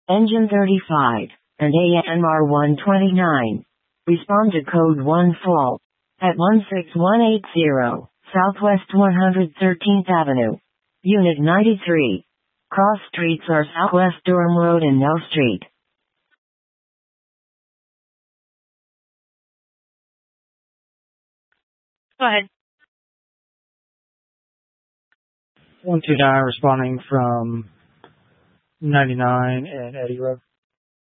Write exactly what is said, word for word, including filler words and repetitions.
Engine thirty-five, and A M R one twenty-nine. Respond to code one fault at one six one eight zero, Southwest one hundred thirteenth Avenue. Unit ninety-three. Cross streets are Southwest Durham Road and Nell Street. Go ahead. one two nine responding from ninety-nine and Eddy Road.